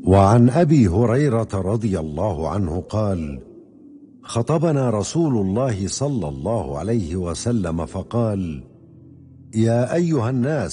وعن أبي هريرة رضي الله عنه قال: خطبنا رسول الله صلى الله عليه وسلم فقال: يا أيها الناس،